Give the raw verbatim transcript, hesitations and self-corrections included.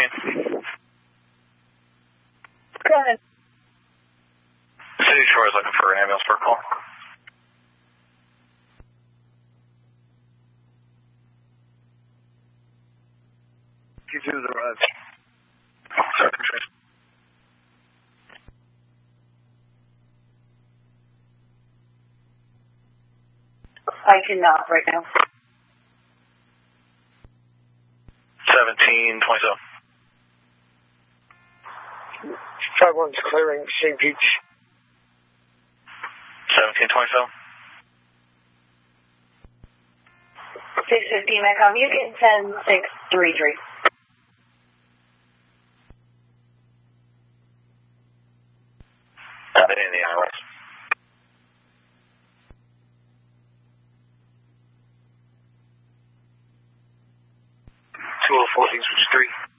fourteen. Go ahead. City Shore is looking for an ambulance per call. You do the roads. Sorry, Patrice. I cannot right now. seventeen twenty-seven. five one's clearing Saint Beach. seventeen twenty-seven. six fifteen, Metcom. You get ten six three three. Not in the I R S. two oh four, switch three.